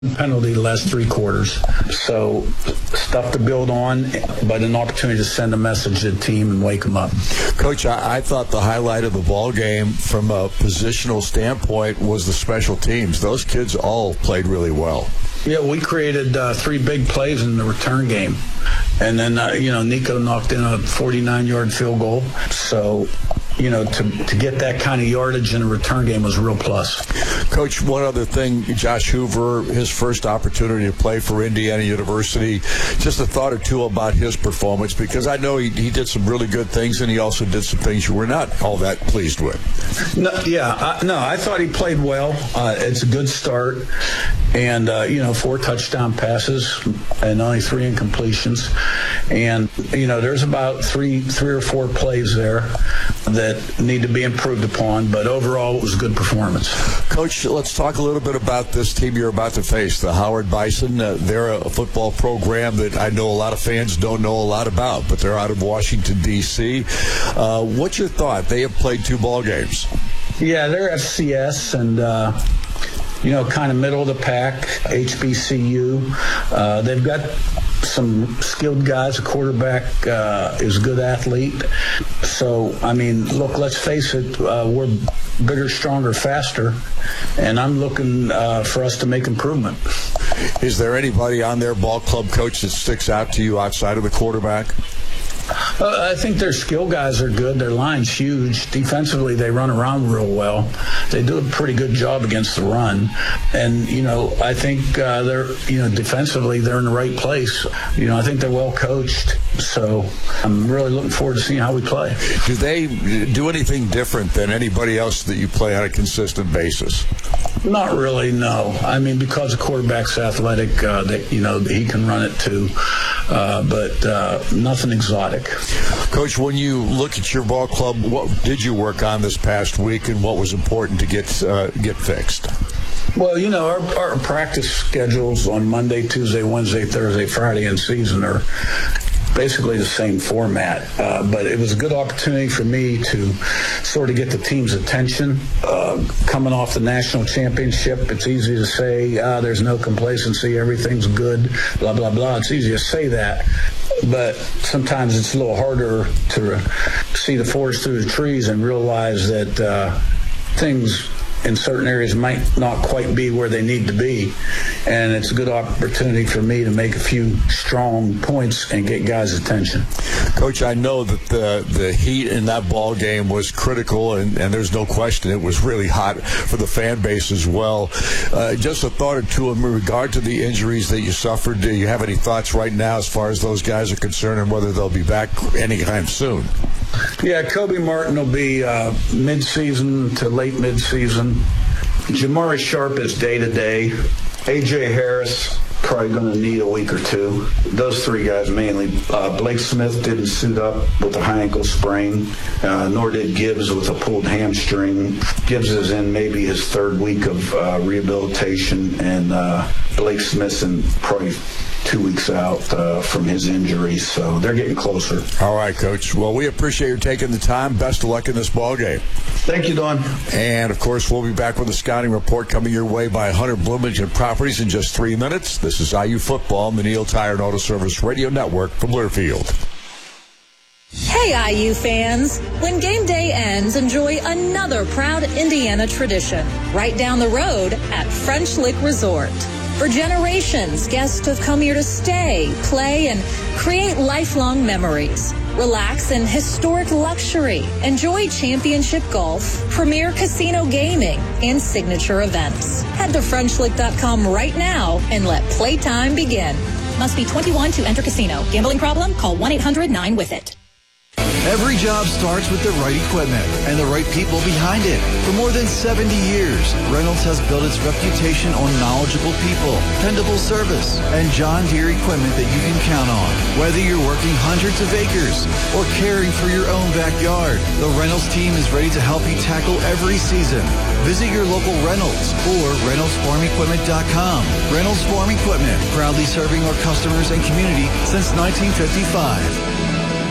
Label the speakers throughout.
Speaker 1: penalty the last 3 quarters. So stuff to build on, but an opportunity to send a message to the team and wake them up.
Speaker 2: Coach, I thought the highlight of the ball game from a positional standpoint was the special teams. Those kids all played really well.
Speaker 1: Yeah, we created 3 big plays in the return game. And then, Nico knocked in a 49-yard field goal. So, to get that kind of yardage in a return game was a real plus.
Speaker 2: Coach, one other thing, Josh Hoover, his first opportunity to play for Indiana University, just a thought or two about his performance, because I know he did some really good things, and he also did some things you were not all that pleased with.
Speaker 1: I thought he played well. It's a good start. And, 4 touchdown passes and only 3 incompletions. And, there's about three or four plays there that need to be improved upon. But overall, it was a good performance.
Speaker 2: Coach, let's talk a little bit about this team you're about to face, the Howard Bison. They're a football program that I know a lot of fans don't know a lot about, but they're out of Washington, D.C. What's your thought? They have played 2 ball games.
Speaker 1: Yeah, they're FCS and kind of middle of the pack, HBCU. They've got some skilled guys. A quarterback is a good athlete. So, look, let's face it, we're bigger, stronger, faster, and I'm looking for us to make improvement.
Speaker 2: Is there anybody on their ball club, Coach, that sticks out to you outside of the quarterback?
Speaker 1: I think their skill guys are good. Their line's huge. Defensively, they run around real well. They do a pretty good job against the run. And, I think defensively, they're in the right place. I think they're well coached. So I'm really looking forward to seeing how we play.
Speaker 2: Do they do anything different than anybody else that you play on a consistent basis?
Speaker 1: Not really, no. Because the quarterback's athletic, he can run it too. But nothing exotic.
Speaker 2: Coach, when you look at your ball club, what did you work on this past week, and what was important to get fixed?
Speaker 1: Well, our practice schedules on Monday, Tuesday, Wednesday, Thursday, Friday in season are basically the same format. But it was a good opportunity for me to sort of get the team's attention. Coming off the national championship, it's easy to say, there's no complacency, everything's good, blah, blah, blah. It's easy to say that. But sometimes it's a little harder to see the forest through the trees and realize that things in certain areas might not quite be where they need to be. And it's a good opportunity for me to make a few strong points and get guys' attention.
Speaker 2: Coach, I know that the heat in that ball game was critical, and there's no question it was really hot for the fan base as well. Just a thought or two in regard to the injuries that you suffered. Do you have any thoughts right now as far as those guys are concerned and whether they'll be back anytime soon?
Speaker 1: Yeah, Kobe Martin will be mid-season to late mid-season. Jamari Sharp is day-to-day. A.J. Harris probably going to need a week or 2. Those 3 guys mainly. Blake Smith didn't suit up with a high ankle sprain, nor did Gibbs with a pulled hamstring. Gibbs is in maybe his 3rd week of rehabilitation, and Blake Smith's in probably 2 weeks out from his injury, so they're getting closer.
Speaker 2: All right, Coach. Well, we appreciate you taking the time. Best of luck in this ball game.
Speaker 1: Thank you, Don.
Speaker 2: And, of course, we'll be back with a scouting report coming your way by Hunter Bloomington Properties in just 3 minutes. This is IU Football on the Neil Tire and Auto Service Radio Network from Learfield.
Speaker 3: Hey, IU fans. When game day ends, enjoy another proud Indiana tradition right down the road at French Lick Resort. For generations, guests have come here to stay, play, and create lifelong memories. Relax in historic luxury. Enjoy championship golf, premier casino gaming, and signature events. Head to FrenchLick.com right now and let playtime begin. Must be 21 to enter casino. Gambling problem? Call 1-800-9-WITH-IT.
Speaker 4: Every job starts with the right equipment and the right people behind it. For more than 70 years, Reynolds has built its reputation on knowledgeable people, dependable service, and John Deere equipment that you can count on. Whether you're working hundreds of acres or caring for your own backyard, the Reynolds team is ready to help you tackle every season. Visit your local Reynolds or ReynoldsFarmEquipment.com. Reynolds Farm Equipment, proudly serving our customers and community since 1955.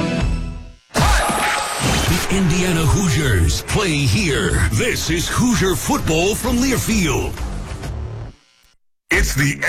Speaker 5: The Indiana Hoosiers play here. This is Hoosier football from Learfield.
Speaker 6: It's the